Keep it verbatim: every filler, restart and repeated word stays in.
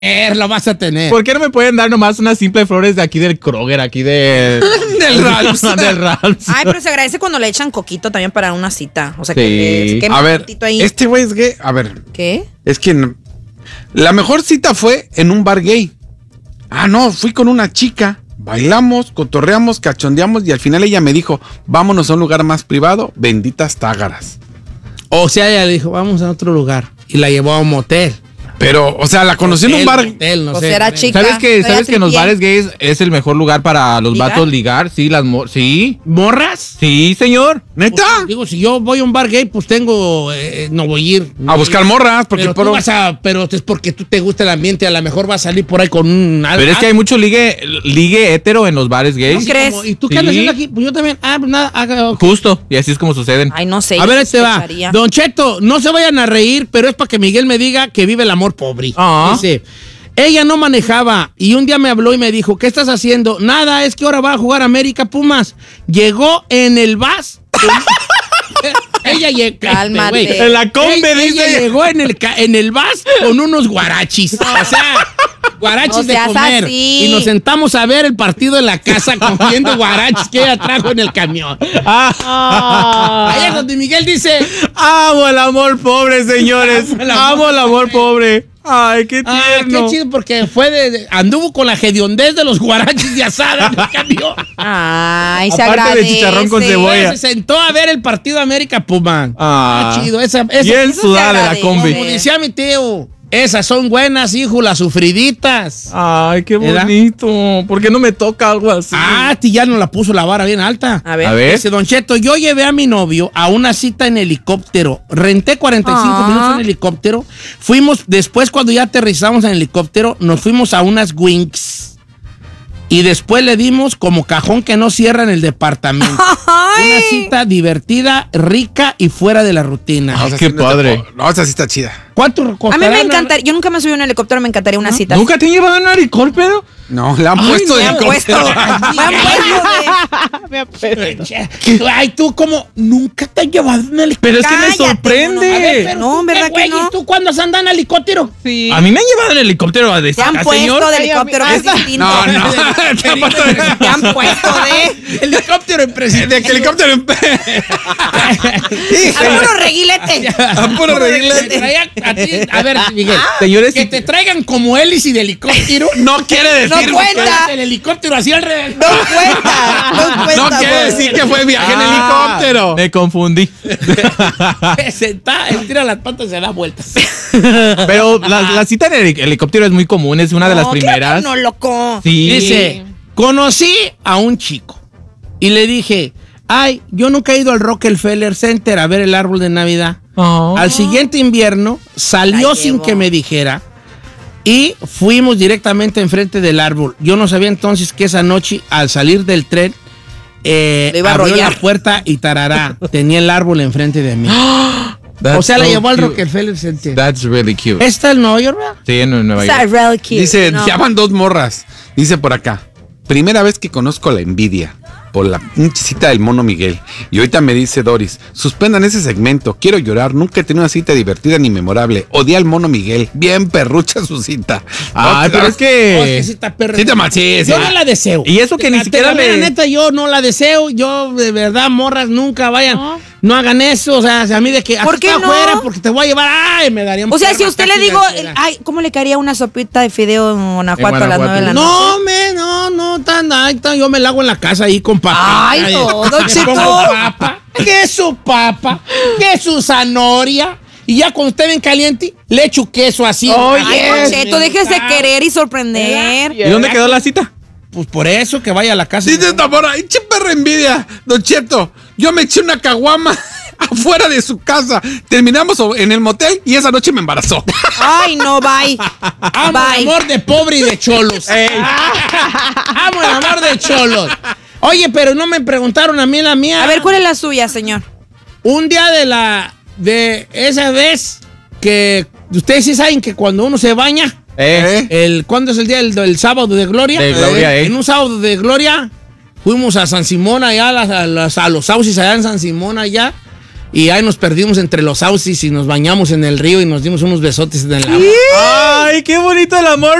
Lo vas a tener. ¿Por qué no me pueden dar nomás unas simples flores de aquí del Kroger, aquí de... del Ralphs? del Ralphs. Ay, pero se agradece cuando le echan coquito también para una cita. O sea, Sí. que se queme A un ver, poquito ahí. este güey es gay. A ver, ¿Qué? es que no- la mejor cita fue en un bar gay. Ah, no, fui con una chica. Bailamos, cotorreamos, cachondeamos y al final ella me dijo, vámonos a un lugar más privado, benditas tágaras. O sea, ella le dijo, vamos a otro lugar. Y la llevó a un motel. Pero, o sea, la conocí en un Hotel, bar. motel, no O sé. sea, era chica. ¿Sabes que, Todavía ¿sabes que en los tripié. bares gays es el mejor lugar para los ¿Ligar? vatos ligar? Sí, las mor sí. ¿Morras? Sí, señor. ¿Neta? Pues, digo, si yo voy a un bar gay, pues tengo, eh, no voy a ir. A buscar morras, porque Pero, por... tú vas a, pero es porque tú te gusta el ambiente, a lo mejor vas a salir por ahí con un... Pero es que hay mucho ligue, ligue hétero en los bares gays. ¿No crees? Como, ¿y tú qué Sí. andas haciendo aquí? Pues yo también. Ah, pues nada. haga- Justo, y así es como suceden. Ay, no sé. A yo ver, este va. sospecharía. Don Cheto, no se vayan a reír, pero es para que Miguel me diga que vive el amor pobre. Ah. Dice, ella no manejaba y un día me habló y me dijo, ¿qué estás haciendo? Nada, es que ahora va a jugar América Pumas. Llegó en el bus. Ella llegó. Cálmate. güey. En la combi, ella, dice. ella llegó en el, ca- en el bus con unos guarachis. O sea, guarachis No de seas comer. así. Y nos sentamos a ver el partido en la casa comiendo guarachis que ella trajo en el camión. Ahí es donde Miguel dice, Amo el amor pobre, señores. Amo el amor Amo el amor pobre. Ay, qué ah, tierno. qué chido, porque fue de, de- anduvo con la hediondez de los guarachis de asada en el camión. Ay, se Aparte de agradece. chicharrón con cebolla. Se sentó a ver el partido América Puma. Ah. Ah, chido. Esa, esa, Bien eso se sudada de la agradece. combi. como decía mi tío, esas son buenas, hijo, las sufriditas. Ay, qué ¿Verdad? bonito. ¿Por qué no me toca algo así? Ah, ti ya no la puso la vara bien alta. A ver. A ver. Dice, Don Cheto, yo llevé a mi novio a una cita en helicóptero. Renté cuarenta y cinco Ah. minutos en helicóptero. Fuimos, después cuando ya aterrizamos en helicóptero, nos fuimos a unas wings. Y después le dimos como cajón que no cierra en el departamento. Ay. Una cita divertida, rica y fuera de la rutina. O sea, qué sí, no te padre. puedo- No, esa sí está chida. ¿Cuánto A mí costará me la- encantaría, yo nunca me subí a un helicóptero, me encantaría una cita. ¿Nunca te han llevado en un helicóptero? No, le han Ay, puesto no, de Me han puesto. helicóptero. Me han puesto de- Ay, tú como nunca te has llevado en helicóptero. Pero es que me Cállate, sorprende. A ver, pero No, tú, ¿verdad ¿qué, que güey? no? ¿Y tú cuándo has andado en helicóptero? Sí. A mí me han llevado en helicóptero a Te han descansar, puesto señor. de helicóptero, que es distinto. No, no. Te han puesto de- Te han puesto de... Helicóptero en presidente. De helicóptero en... A puro reguilete. A puro Te reguilete. traía a ti, a ver, Miguel. Señores, Que te traigan como hélice de helicóptero. No quiere No decir... cuenta. El helicóptero así alrededor. No cuenta. No No cuenta. quiere por- decir que fue viaje en Ah, helicóptero. Me confundí. Se está, estira las patas y se da vueltas. Pero la, la cita en el helicóptero es muy común, es una de las No, claro primeras. que No, loco. Sí. Dice, conocí a un chico y le dije, ay, yo nunca he ido al Rockefeller Center a ver el árbol de Navidad. Oh. Al siguiente invierno salió La sin llevo. que me dijera y fuimos directamente enfrente del árbol. Yo no sabía entonces que esa noche al salir del tren eh, Lo iba a abrió arrollar. la puerta y tarará, tenía el árbol enfrente de mí. That's O sea, la so llevó al cute. Rockefeller Center. That's really cute. ¿Está en Nueva York, verdad? Sí, en Nueva Está York. real cute. Dice, no. ya van dos morras. Dice por acá. Primera vez que conozco la envidia por la pinche cita del mono Miguel. Y ahorita me dice Doris, suspendan ese segmento. Quiero llorar. Nunca he tenido una cita divertida ni memorable. Odié al mono Miguel. Bien perrucha su cita. Ay, No, pero es Oh, es que que... sí está perra. Sí te mal, sí, sí. Yo no la deseo. Y eso que ni La- siquiera la mera le- neta, yo no la deseo. Yo, de verdad, morras, nunca vayan. No, No. hagan eso. O sea, a mí de que ¿Por qué hasta no? afuera porque te voy a llevar. Ay, me daría un O sea, perro si a usted le ataque de digo, ansiedad. ay, ¿cómo le caería una sopita de fideo en Guanajuato, En a las nueve de la noche? No, me, no, no, tan, ay, tan, yo me la hago en la casa ahí con papá. Ay, no, Don Me Cheto. pongo papa, que su papa, que su zanahoria. Y ya cuando esté bien caliente, le echo queso así. Ay, Ay, Don Cheto, déjese mentado. querer y sorprender. ¿Y dónde quedó la cita? Pues por eso que vaya a la casa. Dice esta morra, ¡ay, che perra envidia! Don Cheto, yo me eché una caguama afuera de su casa. Terminamos en el motel y esa noche me embarazó. Ay, no, bye. Amo el Bye. amor de pobre y de cholos. Amo el amor de cholos. Oye, pero no me preguntaron a mí la mía. A ver, ¿cuál es la suya, señor? Un día de la... De esa vez que... Ustedes sí saben que cuando uno se baña... Eh. El, ¿Cuándo es el día del, del sábado de gloria? De gloria, eh. En un sábado de gloria fuimos a San Simón allá, a, las- a las- a los sauces allá en San Simón allá. Y ahí nos perdimos entre los sauces y nos bañamos en el río y nos dimos unos besotes en el agua. ¡Ay, qué bonito el amor!